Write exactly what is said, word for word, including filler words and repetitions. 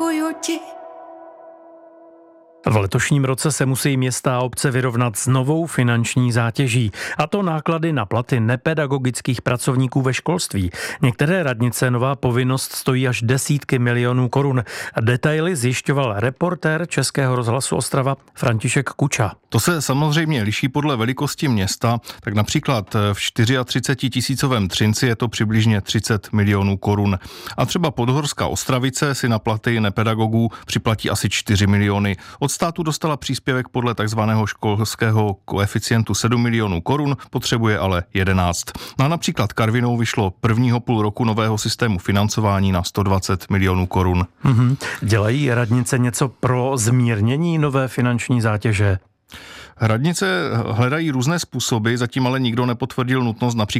děkuju ti. V letošním roce se musí města a obce vyrovnat s novou finanční zátěží, a to náklady na platy nepedagogických pracovníků ve školství. Některé radnice nová povinnost stojí až desítky milionů korun. Detaily zjišťoval reportér Českého rozhlasu Ostrava František Kuča. To se samozřejmě liší podle velikosti města, tak například v čtyřiatřicetitisícovém Třinci je to přibližně třicet milionů korun. A třeba Podhorská Ostravice si na platy nepedagogů připlatí asi čtyři miliony. Od státu dostala příspěvek podle takzvaného školského koeficientu sedm milionů korun, potřebuje ale jedenáct. No a například Karvinou vyšlo prvního půl roku nového systému financování na sto dvacet milionů korun. Mm-hmm. Dělají radnice něco pro zmírnění nové finanční zátěže? Radnice hledají různé způsoby, zatím ale nikdo nepotvrdil nutnost například